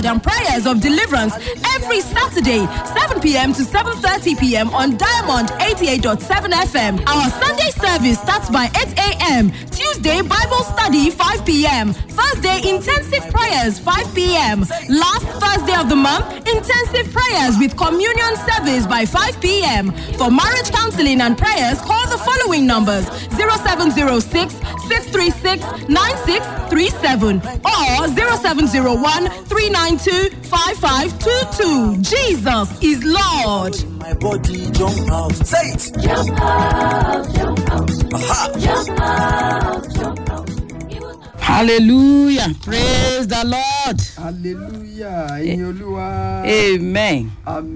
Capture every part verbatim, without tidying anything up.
word and prayers of deliverance every Saturday, seven p.m. to seven thirty p.m. on Diamond eighty-eight point seven F M. Our Sunday service starts by eight a.m. Tuesday, Bible study, five p.m. Thursday, intensive prayers, five p.m. Last Thursday of the month, intensive prayers with communion service by five p.m. For marriage counseling and prayers, call the following numbers: zero seven zero six, six three six, nine six three seven or zero seven zero one, three nine two, five five two two. Jesus is Lord. My body jump out. Say it. Jump out, jump out. Aha. Jump out, jump out. Hallelujah. Praise the Lord. Hallelujah. A- Amen.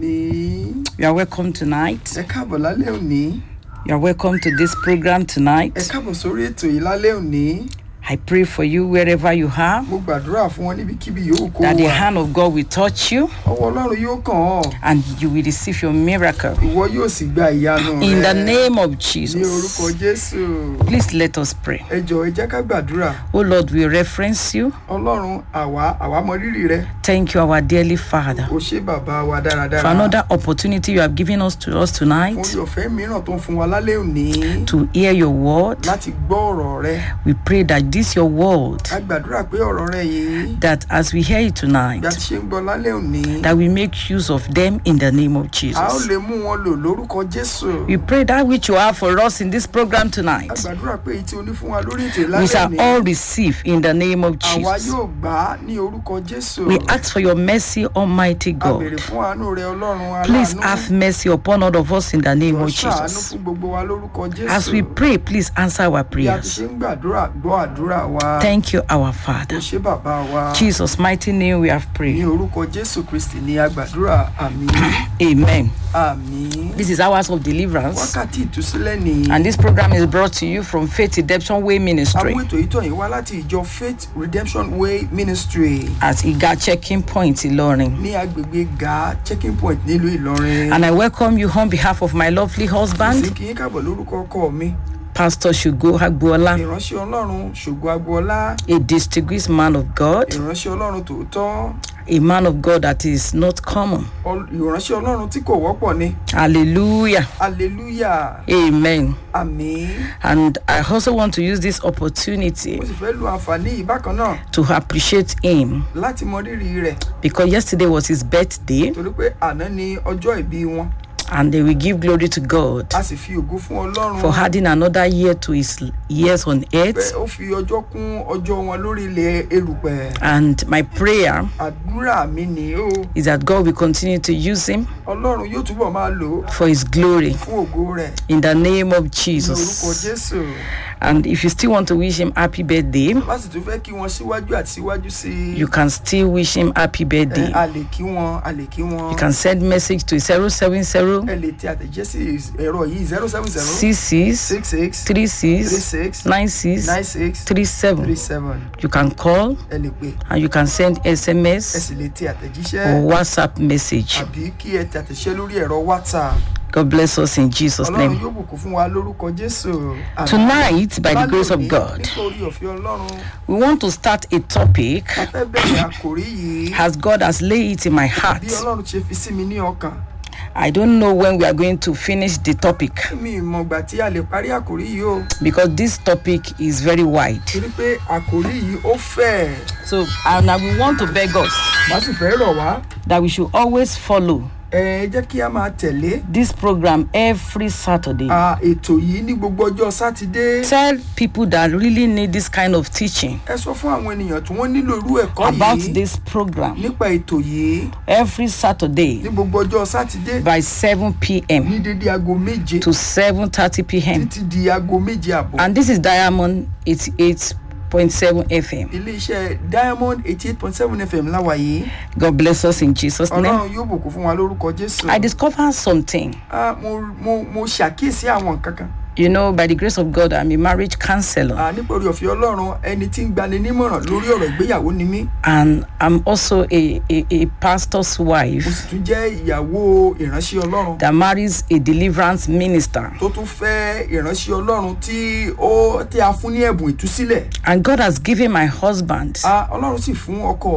Amen. You are welcome tonight. Ẹ káàbọ̀ lálẹ́ òní. You are welcome to this program tonight. Ẹ káàbọ̀ sórí ètò yìí lálẹ́ òní. I pray for you wherever you are, Mo gbàdúrà fún wọn níbikíbi yòówù kó that the wà. hand of God will touch you Ọwọ́ Ọlọ́run yóò kàn ọ́. and you will receive your miracle. Ìwọ yóò sì gba ìyanu rẹ. In the name of Ní Jesus. orúkọ Jésù. Please let us pray. Ẹ jọ̀ọ́ ẹ jẹ́ ká gbàdúrà. Oh Lord, we reference you. Ọlọ́run àwa àwa mọ rírì rẹ. Thank you, our dearly Father, O ṣé bàbá wa dáradára. for another opportunity you have given us to us Fún tonight ìyọ̀fẹ́ mìíràn tó ń fún wa lálẹ́ òní. to hear your word. Láti gbọ́ ọ̀rọ̀ rẹ. We pray that this your word, A gbàdúrà pé ọ̀rọ̀ rẹ yìí. that as we hear it tonight, Bí a ti ṣe ń gbọ́ lálẹ́ òní. that we make use of them in the name of A ó Jesus. lè mú wọn lò lórúkọ Jésù. We pray that which you have for us in this program A tonight, gbàdúrà pé èyí tí o ní fún wa lórí ètò we ìlànà shall ní. all receive in the name of Àwa Jesus. yóò gbà á ní orúkọ Jésù. We ask for your mercy, Almighty A béèrè God. fún àánú rẹ Ọlọ́run Please aláàánú. have mercy upon all of us in the name of Jọ̀ọ́ ṣàánú Jesus. fún gbogbo wa lórúkọ Jésù. As we pray, please answer our Bí a ti prayers. ṣe ń gbàdúrà gbọ́ àdúrà wa. Thank you, our O Father. ṣé bàbá wa. Jesus' mighty name we have Ní prayed. orúkọ Jésù Kristi ni a gbàdúrà. Àmín. Amen. Àmín. This is Hours of Deliverance, Wákàtí ìtúsílẹ̀ ni. and this program is brought to you from Faith Redemption Way Ministry Àwọn ètò ìtọ́ yìí wá láti ìjọ Faith Redemption Way Ministry at Iga Checking Point, Ilorin. ní agbègbè Ga Checking Point nílùú Ìlọrin. And I welcome you on behalf of my lovely Sì husband, kí yín káàbọ̀ lórúkọ ọkọ mi. Pastor Shugo Agbuola, Ìránṣẹ́ Ọlọ́run Ṣògo Agboola. a distinguished man of God, Ìránṣẹ́ Ọlọ́run tòótọ́. a man of God that is not common. Ọl- Ìránṣẹ́ Ọlọ́run tí kò wọ́pọ̀ ni. Hallelujah. Hallelujah. Amen. Àmín. And I also want to use this opportunity Mo sì fẹ́ lu àǹfààní yìí bákan náà to appreciate him, láti mọ rírì rẹ̀ because yesterday was his birthday, torí pé àná ni ọjọ́ ìbí wọn. and they will give glory to God A sì fi ògo fún Ọlọ́run. for adding another year to his years on Pé earth. ó fi ọjọ́ kún ọjọ́ wọn lórí ilẹ̀ erùpẹ̀. And my prayer Àdúrà mi ni ó. is that God will continue to use him Ọlọ́run yóò túbọ̀ máa lò ó for his glory fún ògo rẹ̀ in the name of ní orúkọ Jesus. Jésù. And if you still want to wish him happy birthday, Bá sì tún fẹ́ kí wọn síwájú àti síwájú sí i. you can still wish him happy Ẹ, birthday. a lè kí wọn, a lè kí wọn. You can send message to zero seven zero, Ẹ lè tẹ àtẹ̀jẹ́ sí ẹ̀rọ yìí zero seven zero six six, six six three three six, six nine six, nine six three three seven. seven. You can call Ẹ lè pè. and you can send Ẹ SMS sì lè tẹ or àtẹ̀jíṣẹ́ WhatsApp message. àbí kí ẹ tẹ àtẹ̀jíṣẹ́ lórí ẹ̀rọ WhatsApp. God bless us in Jesus' Ọlọ́run name. yóò bùkún fún wa lórúkọ Jésù. Àmín. Tonight, by the grace of Lálẹ́ òní, God, nítorí ọ̀fẹ́ Ọlọ́run, we want to start a topic a fẹ́ bẹ̀rẹ̀ àkòrí yìí as God has laid it in my heart. bí Ọlọ́run ṣe fi sí mi ní ọkàn. I don't know when we are going to finish the topic, Mi ì mọ̀ ìgbà tí a lè parí àkòrí yìí o. because this topic is very wide. Torí pé àkòrí yìí ó fẹ̀. So, and I will want to beg us Má sì fẹ́ rọ̀ wá. that we should always follow Ẹ jẹ́ kí a máa tẹ̀lé this program every Saturday. à, ètò yìí ní gbogbo ọjọ́ Sátidé. Tell people that really need this kind of teaching Ẹ sọ fún àwọn ènìyàn tí wọ́n nílò irú ẹ̀kọ́ about yìí this program nípa ètò yìí every Saturday ní gbogbo ọjọ́ Sátidé by seven p.m. ní dédé aago méje to seven thirty p.m. títí di aago méje àbọ̀. And this is Diamond eighty-eight point seven F M. Ilé-iṣẹ́ Diamond eighty-eight point seven F M láwa yìí. God bless us in Jesus' name. Ọlọ́run yóò bùkún fún wa lórúkọ Jésù. I discovered something. Ah, mo mo mo ṣàkíyèsí àwọn nǹkan kan. You know, by the grace of God, I'm a marriage counselor. Ah, nípa oore ọ̀fẹ́ Ọlọ́run ẹni tí ń gbani nímọ̀ràn lórí ọ̀rọ̀ ìgbéyàwó ni mí. And I'm also a, a, a pastor's Mo wife sì tún jẹ́ ìyàwó ìránṣẹ́ Ọlọ́run that marries a deliverance minister. tó tún fẹ́ ìránṣẹ́ Ọlọ́run tí ó tí a fún ní ẹ̀bùn ìtúsílẹ̀. And God has given my husband Ah, Ọlọ́run sì fún ọkọ mi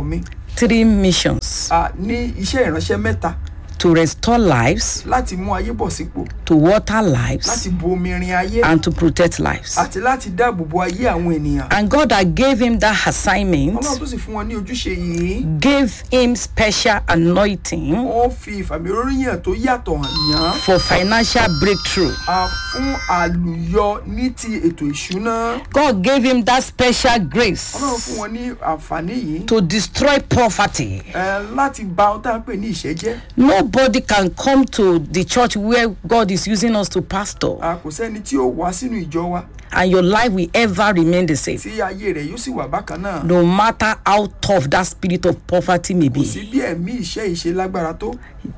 three missions: a ní iṣẹ́ ìránṣẹ́ mẹ́ta to restore lives, láti mú ayé bọ̀ sípò, to water lives, láti bo omi rin ayé and to protect lives. àti láti dáàbò bo ayé àwọn ènìyàn. And God that gave him that assignment Ọlọ́run tó sì fún wọn ní ojúṣe yìí, gave him special anointing wọ́n fi ìfàmìróyìn tó yàtọ̀ hàn yàn for financial breakthrough. á fún àlùyọ ní ti ètò ìṣúná. God gave him that special grace Ọlọ́run fún wọn ní àǹfààní yìí to destroy poverty. ẹ, láti bà ohun tá à ń pè ní ìṣẹ́ jẹ́. Nobody can come to the church where God is using us to pastor A kò sẹ́ni tí ó wá sínú ìjọ wa and your life will ever remain the same, tí ayé rẹ̀ yóò sì wà bákan náà. no matter how tough that spirit of poverty may Kò sí be. bí ẹ̀mí ìṣẹ́ ìṣe lágbára tó,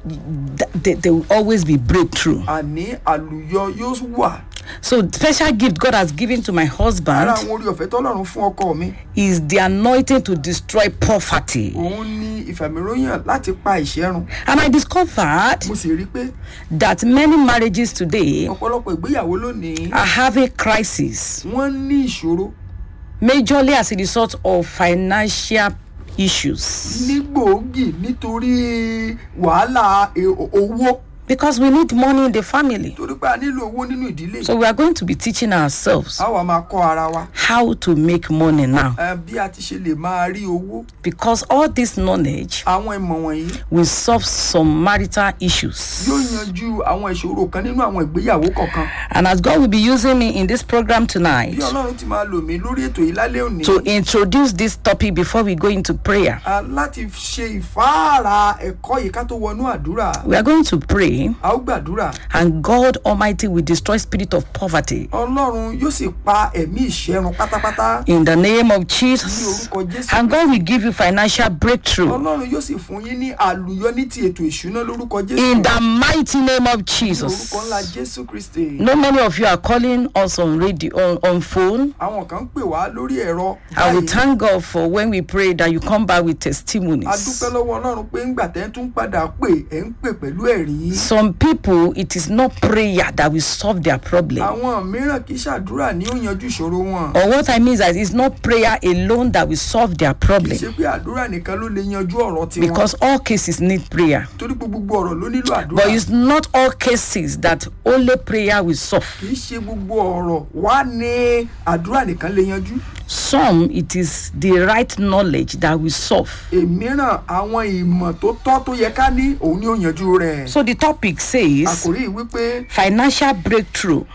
Th- There, there will always be breakthrough. àní àlùyọ yóò wà. So special gift God has given to my Ara husband àwọn orí ọ̀fẹ́ tọ́lọ́run fún ọkọ mi, is the anointing to destroy poverty. òun ní ìfàmìróyìn láti pa ìṣẹ́ run. And I discovered Mo sì rí i pé that many marriages today ọ̀pọ̀lọpọ̀ ìgbéyàwó lónìí are having crisis, wọ́n ní ìṣòro majorly as a result of financial issues. ní gbòógì nítorí wàhálà e- owó, Because we need money in the family. torí pé a nílò owó nínú ìdílé. So we are going to be teaching ourselves A wà máa kọ́ ara wa how to make money now. ẹ, bí a ti ṣe lè máa rí owó. Because all this knowledge Àwọn ìmọ̀ wọ̀nyí will solve some marital issues. yóò yanjú àwọn ìṣòro kan nínú àwọn ìgbéyàwó kọ̀ọ̀kan. And as God will be using me in this program Bí tonight Ọlọ́run ti máa lò mí lórí ètò yìí lálẹ́ òní, to introduce this topic before we go into prayer, a láti ṣe ìfáàrà ẹ̀kọ́ yìí ká tó wọnú àdúrà. we are going to pray, A ó gbàdúrà. and God Almighty will destroy spirit of poverty Ọlọ́run yóò sì pa ẹ̀mí ìṣẹ́run pátápátá in the name of ní Jesus. orúkọ Jésù. And God will give you financial breakthrough Ọlọ́run yóò sì fún yín ní àlùyọ ní ti ètò ìṣúná lórúkọ Jésù. in the mighty name of Ní Jesus. orúkọ ńlá Jésù Kristi. No many of you are calling us on radio, on, on phone. Àwọn kan ń pè wá lórí ẹ̀rọ I will báyìí. thank God for when we pray that you come back with A testimonies. dúpẹ́ lọ́wọ́ Ọlọ́run pé ńgbà tẹ́ ń tún padà pè ẹ̀ ń pè pẹ̀lú ẹ̀rí. Some people, it is not prayer that will solve their problem. Àwọn mìíràn kì í ṣàdúrà ní ó yanjú ìṣòro wọn. Or what I mean is that it's not prayer alone that will solve their Kì í problem. ṣe pé àdúrà nìkan ló lè yanjú ọ̀rọ̀ tiwọn. Because all cases need prayer. Torí pé gbogbo ọ̀rọ̀ ló nílò àdúrà. But it's not all cases that only prayer will solve. Kì í ṣe gbogbo ọ̀rọ̀ wá ní àdúrà nìkan lè yanjú. Some, it is the right knowledge that will solve. Èmíràn àwọn ìmọ̀ tó tọ́ tó yẹ ká ní òun ni ó yanjú rẹ̀. So the topic says Àkòrí yìí wípé financial breakthrough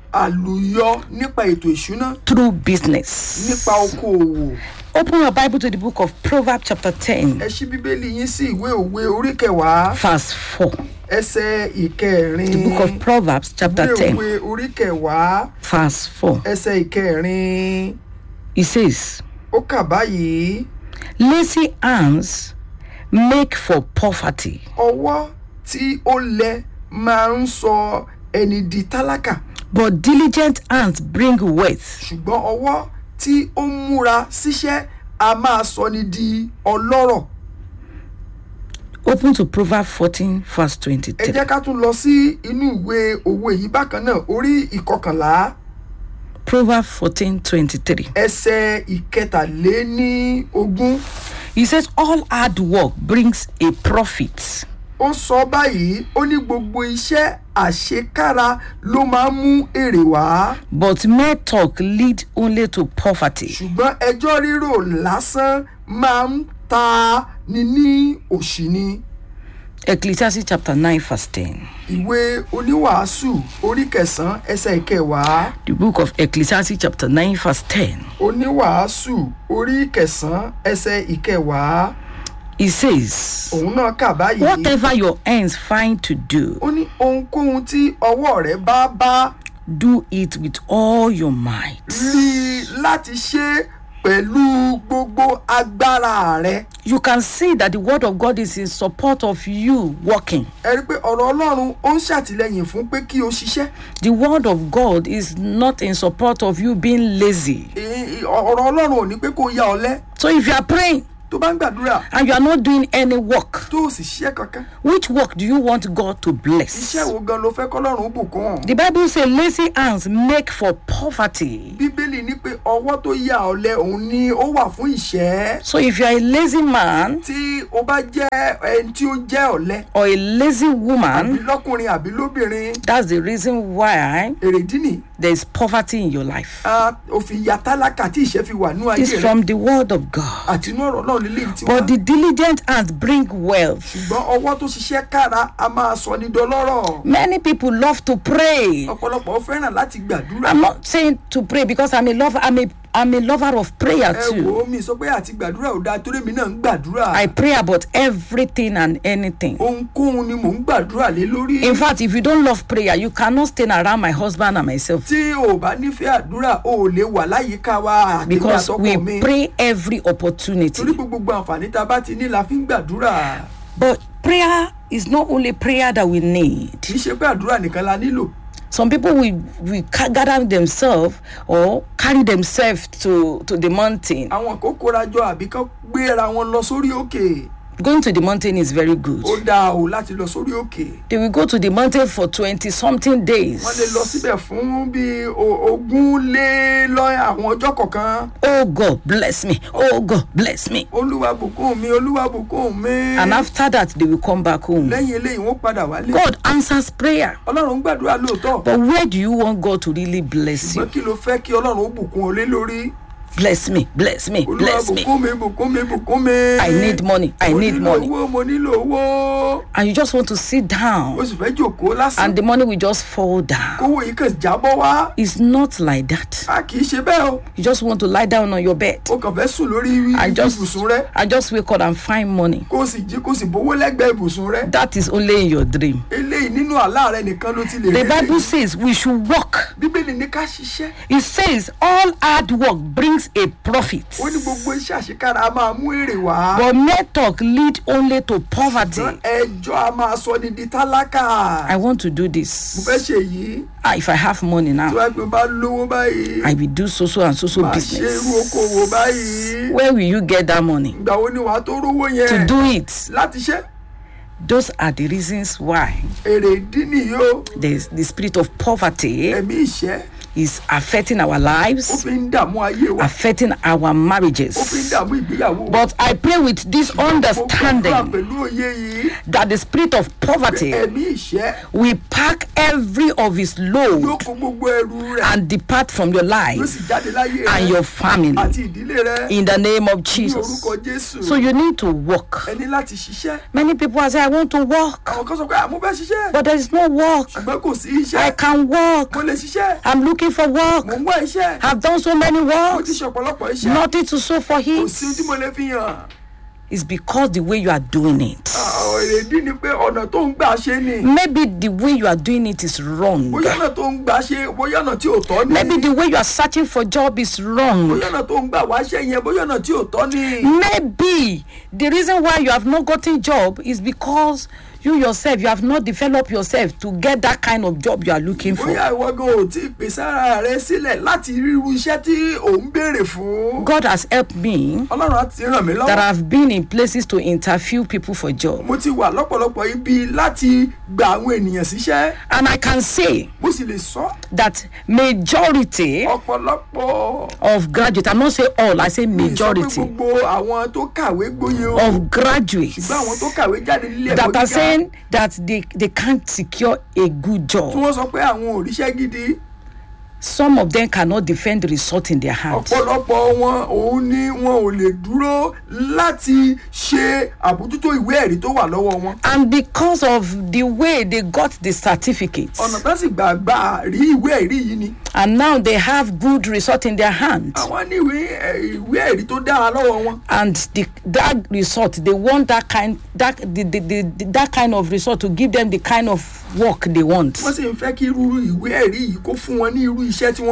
àlùyọ nípa ètò ìṣúná, through business. nípa okòòwò. Open your Bible to the book of Proverbs chapter ten, Ẹ ṣí Bíbélì yín sí ìwé òwe orí kẹwàá verse four. ẹsẹ̀ ìkẹrin. The book of Proverbs chapter Ìwé ten, òwe orí kẹwàá verse four. ẹsẹ̀ ìkẹrin. It says, Ó kà báyìí: lazy hands make for poverty, ọwọ́ tí ó lẹ máa ń sọ ẹni di tálákà, but diligent hands bring wealth. ṣùgbọ́n ọwọ́ tí ó múra síṣẹ́ a máa sọ ni di ọlọ́rọ̀. Open to Proverbs fourteen, verse Ẹ twenty-three. jẹ́ ká tún lọ sí inú ìwé òwe yìí bákan náà orí ìkọkànlá Proverbs fourteen, twenty-three. ẹsẹ̀ ìkẹtàléní ogún. He says, all hard work brings a profit, Ó sọ báyìí, ó ní gbogbo iṣẹ́ àṣekára ló máa ń mú èrè wá, but mere talk lead only to poverty. ṣùgbọ́n ẹjọ́ rírò lásán máa ń ta ni ní òṣì ni. Ecclesiastes chapter nine, verse ten. Ìwé oníwàásù orí kẹsàn-án ẹsẹ̀ ìkẹwàá. The book of Ecclesiastes chapter nine, verse ten. Oníwàásù orí kẹsàn-án ẹsẹ̀ ìkẹwàá. It says, Òun náà kà báyìí. whatever your hands find to do, Ó ní ohunkóhun tí ọwọ́ rẹ bá bá do it with all your might. rí i láti ṣe pẹ̀lú gbogbo agbára rẹ. You can see that the word of God is in support of you working. Ẹ rí i pé ọ̀rọ̀ Ọlọ́run ó ń ṣàtìlẹ́yìn fún pé kí o ṣiṣẹ́. The word of God is not in support of you being lazy. Ì- ì- ọ̀rọ̀ Ọlọ́run ò ní pé kó ya ọ̀lẹ. So if you are praying, tó bá ń gbàdúrà and you are not doing any work, tó o sì ṣiṣẹ́ kankan which work do you want God to bless? iṣẹ́ wo gan ló fẹ́ kọ́lọ́run bùkún. The Bible says lazy hands make for poverty. bíbélì ní pé ọwọ́ tó yà ọ̀lẹ òun ni ó wà fún ìṣẹ́. So if you are a lazy man tí o bá jẹ́ ẹni tí ó jẹ́ ọ̀lẹ or a lazy àbí woman, lọ́kùnrin àbí lóbìnrin that's the reason why èrèdí nì there is poverty in your life. òfin ya tálákà tí ìṣẹ́ fi wà ní ayé It's rẹ̀ from the word of God. àti inú ọ̀rọ̀ náà lílé tí But wọ́n. the diligent hands bring wealth. ṣùgbọ́n ọwọ́ tó ṣiṣẹ́ kára a máa sọ ní dọlọ́rọ̀. Many people love to pray. ọ̀pọ̀lọpọ̀ fẹ́ràn láti gbàdúrà. I'm not saying to pray because I'm a lover. I'm a I'm a lover of prayer ẹ too. wo mi sọ pé àti gbàdúrà ò dáa torí mi náà ń gbàdúrà. I pray about everything and anything. ohunkóhun ni mò ń gbàdúrà lé lórí. In fact, if you don't love prayer, you cannot stand around my husband and myself tí o bá nífẹ̀ẹ́ àdúrà o ò lè wà láyìíká wa àti ní because we àtọkọ mi. pray every opportunity. torí gbogbo àǹfààní tá a bá ti ní la fi ń gbàdúrà. But prayer is not only prayer that we need. kì í ṣe pé àdúrà nìkan la nílò. Some people will, will ca- gather themselves or carry themselves to, to the mountain. àwọn kò kóra jọ àbí kán gbéra wọn lọ sórí òkè. Going to the mountain is very good. ó dáa o láti lọ sórí òkè. They will go to the mountain for twenty something days. wọ́n lè lọ síbẹ̀ fún bíi o- ogún lé lọ àwọn ọjọ́ kọ̀ọ̀kan. Oh God, bless me. Oh God, bless me. olúwa bùkún mi olúwa bùkún mi. And after that, they will come back home. lẹ́yìn eléyìí wọ́n padà wálé. God answers prayer. ọlọ́run ń gbàdúrà lóòótọ́. But where do you want God to really bless you? ṣùgbọ́n kí ló fẹ́ kí ọlọ́run ó bùkún ọ lé lórí. Bless me, bless me, olúwa bless me. bùkún mi bùkún mi bùkún mi. I need money, I mo need nílò money. owó mo nílò owó. And you just want to sit o down sì fẹ́ jòkó lásán. and the money will just fall down. kówó yìí kàn jábọ́ wá. It's not like that. a kì í ṣe bẹ́ẹ̀ o. You just want to lie down on your bed. o kàn fẹ́ sùn lórí I just, ibùsùn rẹ. I just wake up and find money. kó o sì jí kó o sì bówó lẹ́gbẹ̀ẹ́ ibùsùn rẹ. That is only in your dream. eléyìí nínú àlá rẹ nìkan ló ti lè The rí Bible èyí. says we should work. bíbélì ní ká ṣiṣẹ́. It says all hard work brings a profit. ó ní gbogbo iṣẹ́ àṣekára a máa mú èrè wá. But mere talk lead only to poverty. ẹjọ́ a máa sọ ní di tálákà. I want to do mo this. fẹ́ ṣe yìí. Ah, if I have money tí now, wàá pè bá lówó báyìí. I will do so so and so so máa ṣe irú business. okòwò báyìí. Where will you get that money? ìgbà wo ni wàá tó rówó yẹn. To do it. láti ṣe. Those are the reasons why èrè ìdí nìyí o. there's the spirit of poverty ẹ̀mí ìṣẹ́. is affecting our ó lives, fi ń dààmú ayé wa. affecting our ó fi ń marriages. dààmú ìgbéyàwó wa. But I pray with this Mo gbàdúrà understanding pẹ̀lú òye yìí. that the spirit of poverty ẹ̀mí ìṣẹ́. will pack every of his yóò load kó gbogbo ẹrù rẹ̀. and depart from your yóò life sì jáde láyé rẹ̀. and your family àti ìdílé rẹ̀. in the name of ní Jesus. orúkọ Jésù. So you need to work. ẹ ní láti ṣiṣẹ́. Many people are saying, I want to work, àwọn kan sọ pé àmú fẹ́ ṣiṣẹ́. but there is no work. ṣùgbọ́n kò sí I iṣẹ́. can work. mo lè ṣiṣẹ́. I'm looking for mo work. ń wá iṣẹ́. I've done so many mo ti works. ṣe ọ̀pọ̀lọpọ̀ iṣẹ́. Nothing to show for kò sí ohun tí it. mo lè fi hàn. It's because the way you are doing it. àwọn èrèdí ni pé ọ̀nà tó ń gbà ṣe ni. Maybe the way you are doing it is wrong. bóyá ọ̀nà tó ń gbà ṣe bóyá ọ̀nà tí ò tọ́ ni. Maybe the way you are searching for job is wrong. bóyá ọ̀nà tó ń gbà wá ṣe yẹn bóyá ọ̀nà tí ò tọ́ ni. Maybe the reason why you have not gotten job is because you yourself, you have not developed yourself to get that kind of job you are looking for. bóyá ìwọ gan ò tí ì pèsè ara rẹ sílẹ̀ láti rí irú iṣẹ́ tí ò ń béèrè fún. God has helped me ọlọ́run á ti ràn mí that lọ́wọ́. I've been in places to interview people for job. mo ti wà lọ́pọ̀lọpọ̀ ibi láti gba àwọn ènìyàn síṣẹ́. And I can say mo sì lè sọ that majority ọ̀pọ̀lọpọ̀. of graduates, I'm not saying all, I say mi sọ pé majority gbogbo àwọn tó kàwé gboyè o. of graduates ṣùgbọ́n àwọn tó kàwé jáde nílé ẹ̀kọ́ that are gíga saying that they, they can't secure a good tí job. wọ́n sọ pé àwọn ò ríṣẹ́ gidi. Some of them cannot defend the result in their hands. ọ̀pọ̀lọpọ̀ wọn òun ni wọn ò lè dúró láti ṣe àbójútó ìwé ẹ̀rí tó wà lọ́wọ́ wọn. And because of the way they got the certificates, ọ̀nà tó sì gbàgbà rí ìwé ẹ̀rí yìí ni. and now they have good result in their hands, àwọn ní ìwé ẹ̀- ìwé ẹ̀rí tó dára lọ́wọ́ wọn. and the, that result, they want that kind that the, the, the, that kind of result to give them the kind of work they want. wọ́n sì ń fẹ́ kí irú ìwé ẹ̀rí yìí kó fún wọn ní irú iṣẹ́ tí wọ́n fẹ́.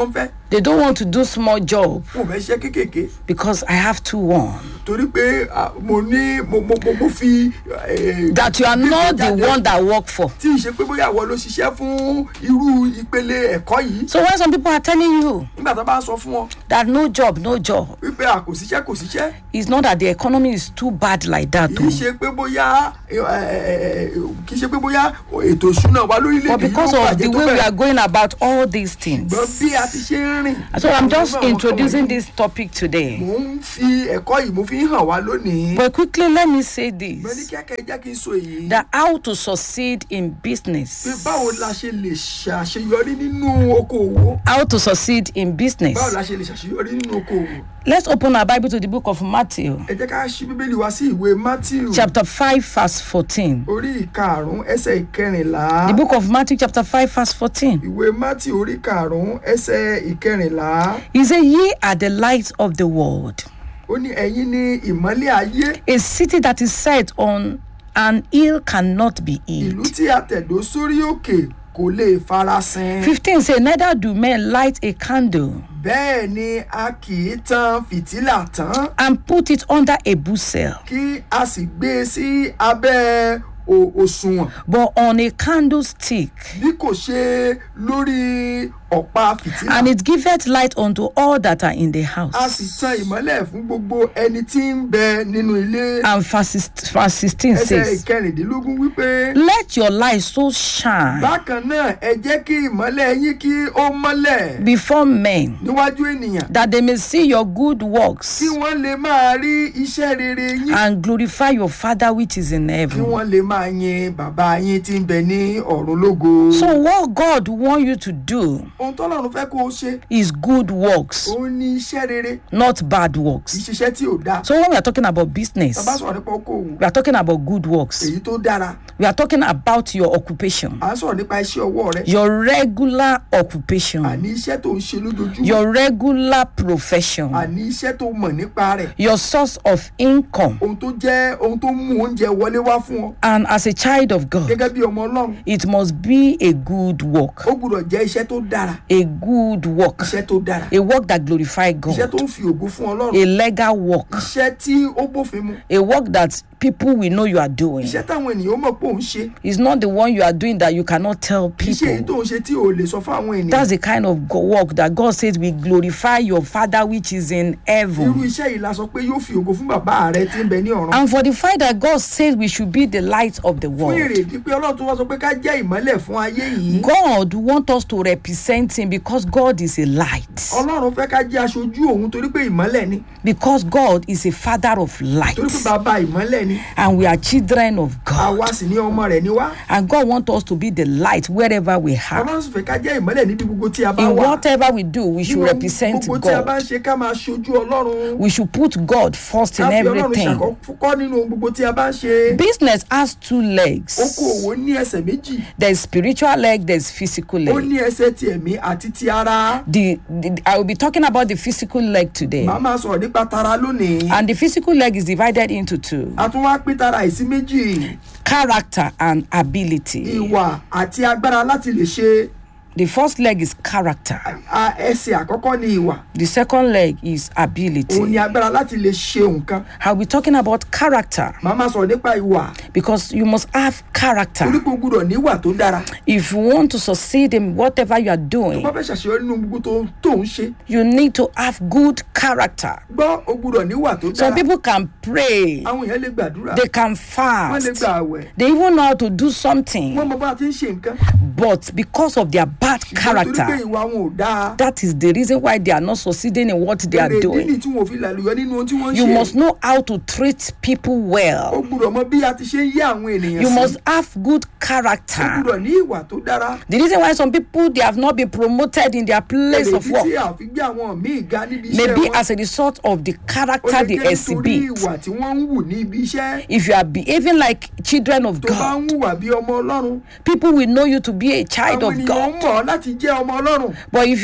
They don't want to do small job wọn ò fẹ́ ṣe kéékèèké because I have to one. torí pé ah, mo ní mo mo mo mo fi. eh, That you are not the jáde. one that work for. tí ì ṣe pé bóyá àwọn ló ṣiṣẹ́ fún irú ìpele ẹ̀kọ́ yìí So when some people are telling you nígbà tó bá sọ fún wọn that no job, no job, wípé a kò síṣẹ́ kò síṣẹ́ it's not that the economy is too bad like that. kì í Oh. ṣe pé bóyá eh, eh, kì í ṣe pé bóyá ètò ìṣúná wa But lórílẹ̀‐èdè yìí because ló of the bàjẹ́ tó way we bẹ́ẹ̀ are going about all these things. ṣùgbọ́n bí a ti ṣe ń rìn. So I'm just àwọn ọmọ introducing wọ̀nyí, this topic today. mò ń fi ẹ̀kọ́ yìí mo fi ń hàn wá lónìí. But quickly, let me say mo ní this. kẹ́kẹ́ jẹ́ kí n sọ èyí. That how to succeed in pé business. báwo la ṣe lè ṣàṣeyọrí nínú okòwò. How to succeed in business. báwo la ṣe lè ṣàṣeyọrí nínú okòwò. Let's open our Bible to the book of Matthew, ẹ jẹ́ ká ṣí bíbélì wá sí ìwé Matthew. chapter five, verse fourteen. orí ìkarùn-ún ẹsẹ̀ ìkẹrìnlá. The book of Matthew, chapter five, verse fourteen. ìwé Matthew orí karùn-ún ẹsẹ̀ ìkẹrìnlá. He said, Ye are the light of the world. ó ní ẹ̀yin ní ìmọ́lẹ̀ ayé. A city that is set on an hill cannot be hid. ìlú tí a tẹ̀dó sórí òkè kò lè farasin. fifteen say, Neither do men light a candle bẹ́ẹ̀ ni a kì í tan fìtílà tán and put it under a bushel, kí a sì gbé e sí abẹ́ o- òṣùwọ̀n but on a candlestick, bí kò ṣe lórí ọ̀pá fìtílà. and it giveth light unto all that are in the a house. sì tan ìmọ́lẹ̀ fún gbogbo ẹni tí ń bẹ nínú ilé. And verse six- verse sixteen ẹsẹ̀ says, ìkẹrìndínlógún wípé. Let your light so shine bákan náà ẹ jẹ́ kí ìmọ́lẹ̀ yín kí ó mọ́lẹ̀ before men, níwájú ènìyàn that they may see your good works kí wọ́n lè máa rí iṣẹ́ rere yín and glorify your Father which is in kí heaven. wọ́n lè máa yin bàbá yín tí ń bẹ ní ọ̀run lógo. So what God wants you to do ohun tọ́lọ́run fẹ́ kó o ṣe is good works, òun ní iṣẹ́ rere not bad works. ìṣiṣẹ́ tí ò dáa. So when we are talking about business, bàbá sọ̀rọ̀ nípa okòwò we are talking about good works. èyí tó dára. We are talking about your occupation, à ń sọ̀rọ̀ nípa iṣẹ́ ọwọ́ rẹ. your regular occupation, àní iṣẹ́ tó ń ṣe lójoojúmọ́. your regular profession, àní iṣẹ́ tó mọ̀ nípa rẹ̀. your source of income. ohun tó jẹ́ ohun tó mú oúnjẹ wọlé wá fún ọ. And as a child of God, gẹ́gẹ́ bí ọmọ ọlọ́run it must be a good work, ó gbúdọ̀ jẹ́ iṣẹ́ tó dára. a good work, iṣẹ́ tó dára. a work that glorifies iṣẹ́ tó God, ń fi ògo fún ọlọ́run. a legal work, iṣẹ́ tí ó bófin mu. a work that people will know you are doing. iṣẹ́ táwọn ènìyàn mọ̀ pé òun ṣe. It's not the one you are doing that you cannot tell iṣẹ́ èyí tó people. ń ṣe tí ò lè sọ fún àwọn ènìyàn. That's the kind of go- work that God says will glorify your Father which is in irú heaven. iṣẹ́ yìí la sọ pé yóò fi ògo fún bàbá rẹ tí ń bẹ ní ọ̀run. And for the fact that God says we should be the light of the fún world, èrèdí pé ọlọ́run tó wá sọ pé ká jẹ́ ìmọ́lẹ̀ fún ayé yìí. God wants us to represent Him because God is a light. ọlọ́run fẹ́ ká jẹ́ aṣojú òun torí pé ìmọ́lẹ̀ ni. Because God is a Father of light. torí pé bàbá ìmọ́lẹ̀ ni. And we are children of God. àwa sì ní ọmọ rẹ̀ ní wá. And God wants us to be the light wherever we are. ọlọ́run sì fẹ́ ká jẹ́ ìmọ́lẹ̀ níbi gbogbo tí a bá In wà. whatever we do, we should Nínú represent gbogbo tí a bá God. ń ṣe ká máa ṣojú ọlọ́run. We should put God first in ká fi ọlọ́run everything. ṣàkọ́kọ́ nínú ohun gbogbo tí a bá ń ṣe. Business has two legs. okòwò ní ẹsẹ̀ méjì. There's spiritual leg, there's physical ó leg. ní ẹsẹ̀ ti ẹ̀mí àti ti ara. The, the I will be talking about the physical leg today. màá máa sọ̀rọ̀ nípa tara lónìí. And the physical leg is divided into two: a tún wá pín tara ìsí méjì. character and ability. ìwà àti agbára láti lè ṣe. The first leg is character. a- ẹsẹ̀ àkọ́kọ́ ní ìwà. The second leg is òun ability. ni agbára láti lè ṣe nǹkan. I'll be talking about character màá máa sọ̀rọ̀ nípa ìwà. because you must have character torí pé o gbúdọ̀ níwà tó dára. if you want to succeed in whatever you are doing. wọ́n fẹ́ ṣàṣeyọrí nínú gbogbo tó tó ń ṣe. You need to have good character. gbọ́ o gbúdọ̀ níwà tó Some dára. people can pray, àwọn èèyàn lè gbàdúrà. they can wọ́n lè fast, gbà àwẹ̀. they even know how to do wọ́n something, mọ bá a ti ń ṣe nǹkan. but because of their bad ṣùgbọ́n torí pé character, ìwà wọn ò dáa. that is the reason why they are not succeeding in what they are èrè ìdí doing. nìyí tí wọn ò fi làlùyọ nínú ohun tí wọ́n ń You ṣe. must know how to treat people o well. gbúdọ̀ mọ bí a ti ṣe ń yé àwọn ènìyàn You sí. must have good o character. gbúdọ̀ ní ìwà tó dára. The reason why some people they have not been promoted in their place èrè of ìdí work tí a fi gbé àwọn míì ga níbi iṣẹ́ maybe wọn. as a result of the ó character lè they jẹ́ nítorí exhibit. ìwà tí wọ́n ń wù ní ibi iṣẹ́. If you are behaving like children of tó bá ń God, hùwà bí ọmọ ọlọ́run. people will know you to be a child àwọn of ènìyàn ń God. mọ̀ ọ́ láti jẹ́ ọmọ ọlọ́run. But if you are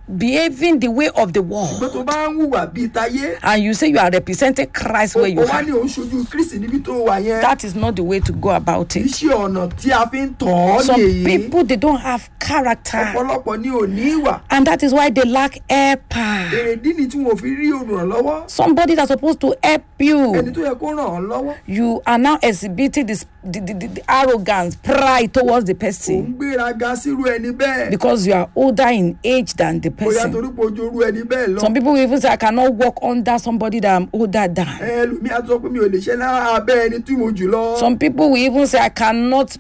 behaving the way of the pé world tó bá ń hùwà bíi tayé and you say you are representing Christ where you ó wá are, ní òun ṣojú Kristi níbi tó wà yẹn that is not the way to go about kì í it. ṣe ọ̀nà tí a fi ń tọ̀ ọ́ Some nìyí people, they don't have character, ọ̀pọ̀lọpọ̀ ni ò ní ìwà and that is why they lack helper. èrèdí ni tí wọn ò fi rí olùrànlọ́wọ́ Somebody that's supposed to help ẹni you, tó yẹ kó ràn ọ́ lọ́wọ́ you are now exhibiting this the, the, the, the arrogance, pride towards the ò ń person gbéraga sírú ẹni bẹ́ẹ̀ because you are older in age than the bóyá person. torí pé ojú orú ẹni bẹ́ẹ̀ lọ Some people will even say, I cannot work under somebody that I'm older than. ẹlòmíì á sọ pé mi ò lè ṣe lára abẹ́ ẹni tí mo jù lọ Some people will even say, I cannot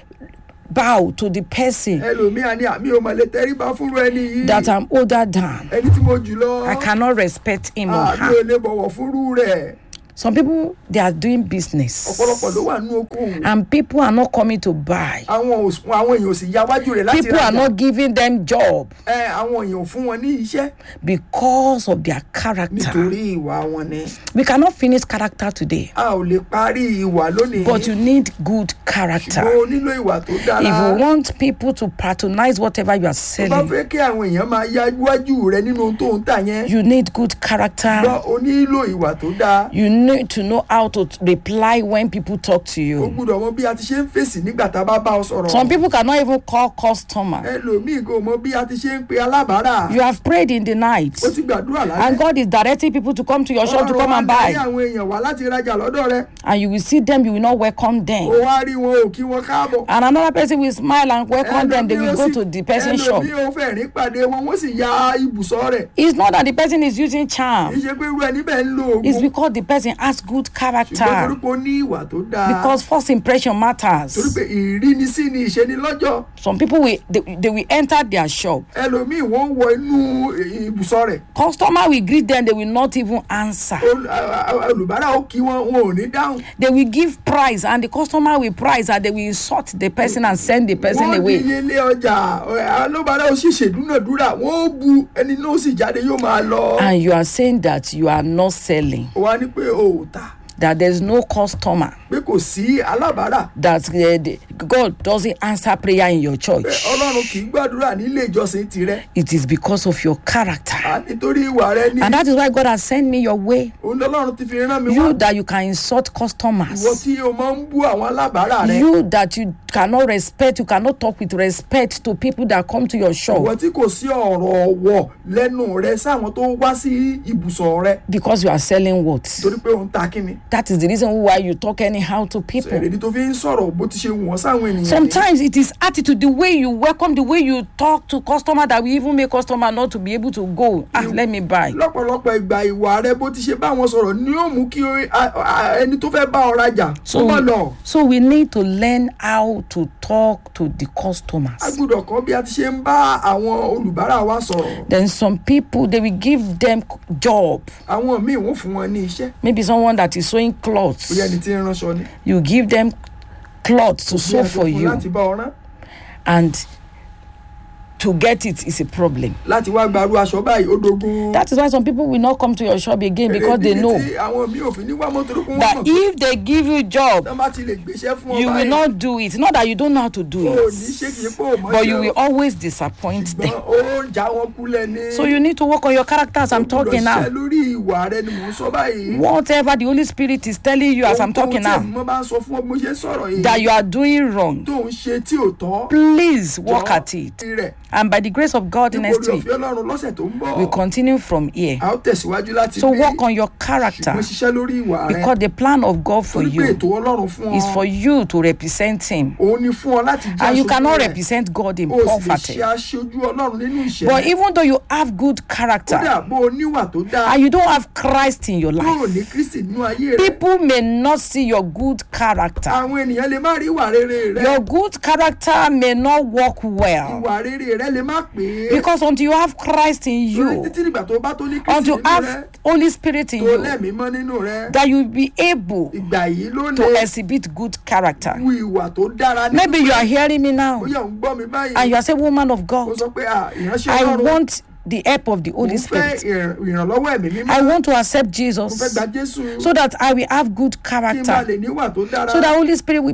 bow to the person ẹlòmíì á ní àmì ò mà lè tẹríba fúnru ẹni yìí that I'm older than. ẹni tí mo jù lọ I cannot respect him or àmì ò her. lè bọ̀wọ̀ fúnru rẹ̀ Some people, they are doing business ọ̀pọ̀lọpọ̀ ló wà nínú okòwò and people are not coming to buy. àwọn ò- àwọn èèyàn ò sì ya wájú rẹ̀ láti People are rajà not giving them job ẹ àwọn èèyàn ò fún wọn ní iṣẹ́ because of their character. nítorí ìwà wọn ni We cannot finish character today, a ò lè parí ìwà lónìí but you need good character. ṣùgbọ́n o nílò ìwà tó If dára you want people to patronize whatever you are tó bá selling, fẹ́ kí àwọn èèyàn máa ya wájú rẹ̀ nínú ohun tó ń tà yẹn you need good character. ṣùgbọ́n o nílò ìwà tó dáa You need to know how to reply when people talk to o you. gbúdọ̀ mọ bí a ti ṣe ń fèsì nígbà tá a bá bá ọ sọ̀rọ̀ Some people cannot even call customer. ẹlòmíì kò mọ bí a ti ṣe ń pe alábàárà You have prayed in the night, ó ti gbàdúrà lálẹ́ and God is directing people to come to your shop to come and Ọlọ́run wá darí buy, àwọn èèyàn wá láti rajà lọ́dọ̀ rẹ̀ and you will see them, you will not welcome o them. wá rí wọn ò kí wọn káàbọ̀ And another person will smile and welcome them. They will Ẹlòmíì ó go sì- to the person's shop. ẹlòmíì ó fẹ́ rí pàdé wọn wọ́n sì ya ibùsọ̀ rẹ̀ It's not that the person is using kì í charm. ṣe pé irú ẹni bẹ́ẹ̀ ń lo It's oògùn because the person has good ṣùgbọ́n torí character. pé ó ní ìwà tó dáa Because first impression torí matters. pé ìrínisí ni ìṣeni lọ́jọ́ Some people will they, they will enter their shop. ẹlòmíì wọ́n wọ inú ibùsọ̀ rẹ̀ Customer will greet them. They will not even answer. Ol- a- a- olùbárà ó kí wọn wọn ò ní dáhùn They will give price, and the customer will price, and they will insult the person and send the person wọ́n away. díye lé ọjà olùbárà ó sì ṣèdúnàdúrà wọ́n ó bu ẹni náà ó sì jáde yóò máa lọ And you are saying that you are not selling, ó wá ní pé o ò tà that there's no customer, pé kò sí alábàárà that uh, the, God doesn't answer prayer in your pé church. ọlọ́run kì í gbàdúrà nílé ìjọsìn tirẹ̀ It is because of your character. à nítorí ìwà rẹ ní And that is why God has sent me your way. òun lọ́lọ́run ti fi rán mi You wá that you can insult ìwọ customers. tí o máa ń bú àwọn alábàárà rẹ You that you cannot respect, you cannot talk with respect to people that come to your ìwọ shop tí kò sí ọ̀rọ̀ ọ̀wọ̀ lẹ́nu rẹ sáwọn tó wá sí ibùsọ̀ rẹ because you are selling what? torí pé òun ta kíni That is the reason why you talk anyhow to people. èrèdí tó fi ń sọ̀rọ̀ bó ti ṣe wù wọ́n sáwọn ènìyàn yìí. Sometimes it is attitude, the way you welcome, the way you talk to customer that will even make customer not to be able to go. Ah, let me buy. lọ́pọ̀lọpọ̀ ìgbà ìwà rẹ bó ti ṣe bá wọn sọ̀rọ̀ ni yóò mú kí o- a- a- ẹni tó fẹ́ bá ọ rajà So, kó má we, lọ. so we need to learn how to talk to the a customers. gbọ́dọ̀ kọ́ bí a ti ṣe ń bá àwọn olùbárà wa sọ̀rọ̀. Then some people, they will give them job. àwọn míì wọ́n fún wọn ní iṣẹ́ Maybe someone that is sewing bóyá clothes. ẹni tí ń ránṣọ ni. You give them clothes to Bí sew a ti for fún you, láti bá ọ rán and to get it is a problem. láti wá gbarú aṣọ báyìí ó dogun. That is why some people will not come to your shop again because they know Èrèdí tí àwọn míì ò fi ní wá mọ́tò kún wọn that mọ̀ pé if they give you job, tán bá ti lè gbéṣẹ́ fún ọ you will báyìí not do it. Not that you don't know how to do o ò ní it, ṣe kì í pé o mọ̀ but ṣe you o. will always disappoint ṣùgbọ́n them. ó ń já wọn kulẹ̀ ní. So you need to work on your character as I'm talking ṣe now. lórí ìwà rẹ ni mò ń sọ báyìí. Whatever the Holy Spirit is telling you as I'm talking now, mo bá ń sọ fún ọ bó ṣe ń sọ̀rọ̀ yìí. that you are doing wrong, tó ń ṣe tí ò tọ́. please work jọ̀ọ́, at it. rẹ̀. And by the grace of God nítorí next week, òfin ọlọ́run lọ́sẹ̀ tó ń bọ̀. we continue from here. a ó tẹ̀síwájú láti So bí. work on your character, ṣùgbọ́n ṣiṣẹ́ lórí ìwà rẹ. because the plan of God for torí pé you ètò ọlọ́run fún ọ. is for you to represent Him. òun ni fún ọ láti jẹ́ And you aṣojú cannot rẹ̀. represent God in o sì lè poverty. ṣe aṣojú ọlọ́run nínú ìṣẹ̀lẹ̀. But even though you have good character kódà bó o níwà tó dáa. and you don't have Christ in your tó ò life, ní Kristi nínú ayé rẹ. people may not see your good character. àwọn ènìyàn lè má rí ìwà rere rẹ. Your good character may not work well ìwà rere rẹ lè má pé. because until you have Christ in lórí you, títí nígbà tó bá tó ní Kristi until nínú you have rẹ. Holy Spirit in tó you, lẹ́mìí mọ́ nínú rẹ. that you will be able ìgbà yìí ló to lè exhibit good character. wu ìwà tó dára nínú. Maybe you are hearing me now ó yẹ òun gbọ́ mi báyìí. and you are saying, woman of ó God, sọ pé à ìránṣẹ́ I ọlọ́run. want the help of the Holy mo fẹ́ Spirit. ìràn- ìrànlọ́wọ́ ẹ̀mí mímọ́. I want to accept mo fẹ́ Jesus gba Jésù. so that I will have good kí n bá character, lè níwà tó dára. so that Holy Spirit will be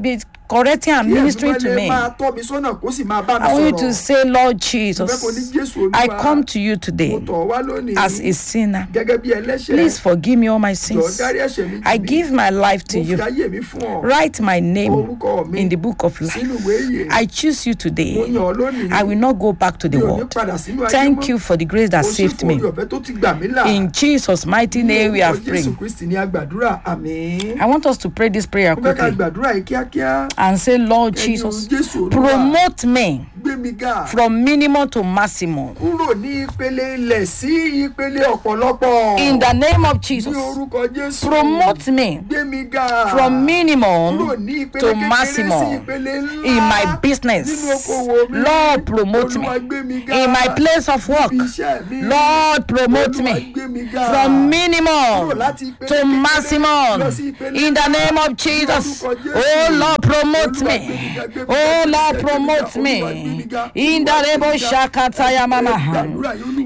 correcting and Kí ẹ̀mí ministering mímọ́ to lè me. máa tọ́ mi sọ́nà kó sì máa bá mi I want you to sọ̀rọ̀. say, Lord Mo fẹ́ kó ní Jesus, Jésù I Olúwa. come to you Mo today tọ̀ wá lónìí. as a sinner. Gẹ́gẹ́ bí ẹlẹ́ṣẹ̀. Please forgive me all my Jọ̀ọ́ sins. dárí ẹ̀ṣẹ̀ mi jì I mí. give my life to Mo fi you. ayé mi fún ọ. Write my name Orúkọ mi in the book of sínú life. ìwé ìyè. I choose you Mo today. yàn ọ́ lónìí. I will not go back to the Mi ò ní world. padà sínú ayé Thank mọ́. you for the grace that Mo ṣe saved fún me. oore ọ̀fẹ́ tó ti gbà mí là. In Jesus' mighty name we Ní have orúkọ prayed. Jésù Kristi ní agbàdúrà. Àmín. I want us to pray this prayer Mo fẹ́ ká quickly gbàdúrà yìí kíákíá. and say, Lord Ẹ̀yin Jesus, Jésù Olúwa, promote me gbé mi ga. from minimum to maximum. Kúrò ní ìpele ilẹ̀ sí ìpele ọ̀pọ̀lọpọ̀. In the name of Ní Jesus, orúkọ Jésù. promote me Gbé mi ga. from Kúrò minimum ní ìpele to kékeré sí maximum ìpele ńlá. in my Nínú business. okòwò mi. Lord, promote me Olúwa gbé mi ga. in my place of work. Níbi iṣẹ́ mi. Lord, promote Olúwa me gbé mi ga. from Kúrò minimum láti ìpele to kékeré maximum lọ sí ìpele in the ńlá. name of Ní Jesus. orúkọ Jésù. Oh Lord, promote Olúwa me. gbé mi ga, gbé mi ga, Oh gbé mi Lord, ga, promote gbé mi ga, Olúwa gbé me mi ga. in the Olúwa gbé name mi of ga. Shakataya Mamahan.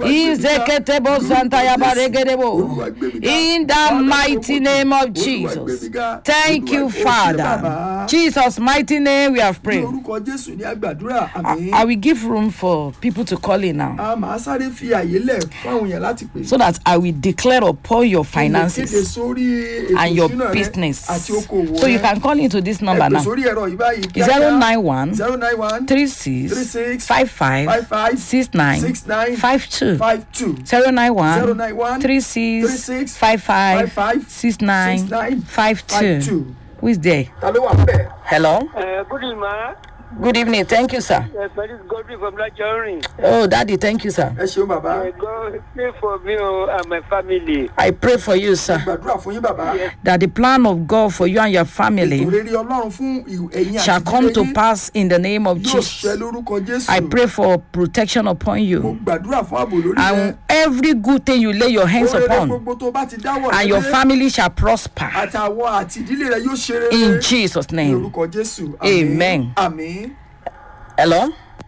Izeketebo Santaya Baregedebo. In the mighty name of Jesus. Thank you, Father. Jesus' mighty name we have prayed. Orúkọ Jésù ní àgbàdúrà. Àmín. I will give room for people to call in now A máa sáré fi àyè lẹ̀ fún àwọn èèyàn láti pè. so that I will declare upon your Kéde finances sórí ètò and your ìṣúná rẹ business. àti okòwò So you rẹ. can call into this number Ẹ pè now. sórí ẹ̀rọ yìí báyìí kíákíá. zero nine one zero nine one three six six five five five five six nine six nine five two five two zero nine zero one nine one three six six five five five six nine six nine five five two. two. Who is there? Ta ló wà níbẹ̀? Hello. Uh, good evening, ma. Good evening. Thank you, sir. Uh, my name is Godfrey from Lajorin. Oh, Daddy, thank you, sir. Ẹ ṣeun bàbá. Uh, God pray for me oh, and my family. I pray for you, sir, Gbàdúrà fún yín bàbá. that the plan of God for you and your Ètò family rere Ọlọ́run fún ìw- ẹ̀yin àti shall come to ìdílé yín pass in the name of yóò ṣẹ Jesus. lórúkọ Jésù. I pray for protection upon Mo you gbàdúrà fún ààbò lórí rẹ. and every good thing you lay your hands Oore upon, gbogbo tó bá ti dáwọ́ and your lé, family shall prosper àtàwọn àti ìdílé rẹ yóò ṣe rere. in Jesus' Ní name. orúkọ Jésù. Amen. Àmín. Hello.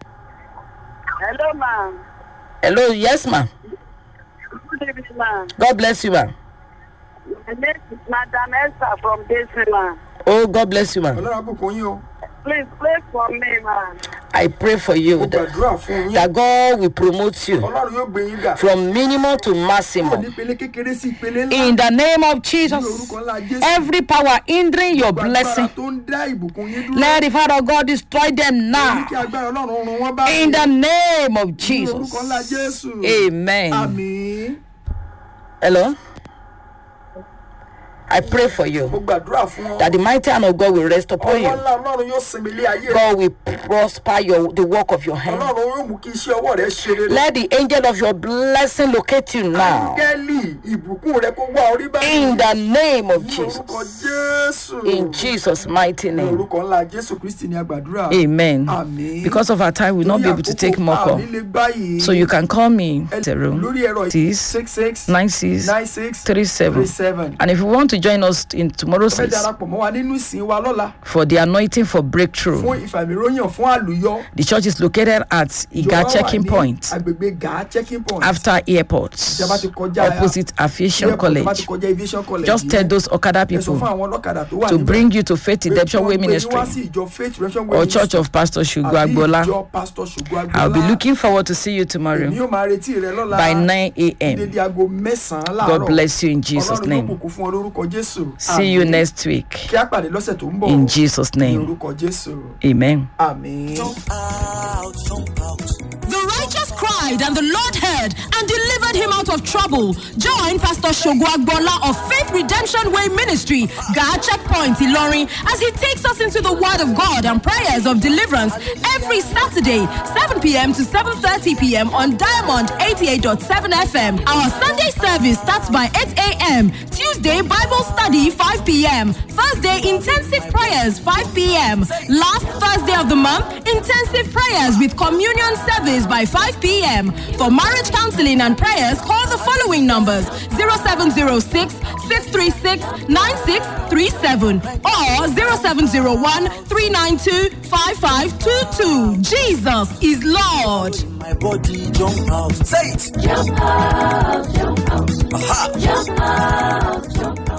Hello, ma. Hello. Yes, ma'am. Good evening, ma. God bless you, ma'am. My name is Madam Esther from Desi, ma. Oh, God bless you, ma'am. Ọlọ́run àbùkún yín o. Please pray for me, ma. I pray for you Mo that, gbàdúrà fún yín. that God will promote you Ọlọ́run yóò gbé yín ga. from minimum to Kúrò maximum ní ìpele kékeré sí ìpele ńlá. in the name of Ní Jesus. orúkọ ńlá Jésù. Every power hindering your Gbogbo blessing, agbára tó ń dá ìbùkún yín dúró. let the Father of God destroy them Ní now kí agbára Ọlọ́run run wọ́n bá. in the name of Ní Jesus. orúkọ ńlá Jésù. Amen. Àmín. Hello. I pray for Mo you gbàdúrà fún ọ. that the mighty hand of God will rest upon Ọwọ́ you. ńlá Ọlọ́run yóò sinmi lé ayé rẹ. God will prosper your the work of your hand. Ọlọ́run yóò mú kí iṣẹ́ ọwọ́ rẹ ṣe rere. Let the angel of your blessing locate you now Áńgẹ́lì ìbùkún rẹ kó wá orí báyìí. in the name of Ní orúkọ Jesus. Jésù. In Jesus' mighty Ní name. orúkọ ńlá Jésù Kristi ni a gbàdúrà. Amen. Àmín. Because of our time, we'll not be able to take more call. So you can call me zero lórí ẹ̀rọ six six six nine six nine six three seven. three seven. And if you want to join us in tomorrow's Fẹ́ service darapọ̀ mọ́ wa nínú ìsìn wa lọ́la for the anointing for breakthrough, fún ìfàmìróyàn fún àlùyọ. the church is located at Iga Ìjọba wà checking ní point Agbègbè Gà checking point. after airport, Ìjọba ti kọjá opposite Aviation Airport, ìjọba College. ti kọjá Aviation College. Just tell those Okada Ẹ sọ people fún àwọn ọlọ́kadà tó wà to níbẹ̀. bring you to Faith Pé Redemption kí Way wọ́n gbé yín Ministry wá sí ìjọ Faith Redemption Way or Ministry. Church of Pastor Shugu Àbí Agbola. ìjọ Pastor Ṣògo I'll be Agboola. looking forward to see you tomorrow Èmi yóò máa retí rẹ lọ́la. by nine a.m. Dédé aago mẹ́sàn-án láàárọ̀. God bless you in Jesus' Ọlọ́run yóò name. bùkún fún ọ lórúkọ Jésù. See you Àmín. next week Kí á pàdé lọ́sẹ̀ tó ń bọ̀. in Jesus' Ní name. orúkọ Jésù. Amen. Àmín. Jump out, jump out. The righteous cried, and the Lord heard and delivered him out of trouble. Join Pastor Shogo Agbola of Faith Redemption Way Ministry, God Checkpoint Ilorin, as he takes us into the Word of God and prayers of deliverance every Saturday, seven p.m. to seven thirty p.m. on Diamond eighty-eight point seven F M. Our Sunday service starts by eight a.m. Tuesday, Bible study five p.m. Thursday, intensive prayers five p.m. Last Thursday of the month, intensive prayers with communion service by five p.m. For marriage counseling and prayers, call the following numbers: zero seven zero six, six three six, nine six three seven or zero seven zero one, three nine two, five five two two. Jesus is Lord. My body jump out. Say it. Jump out, jump out. Aha. Jump out, jump out.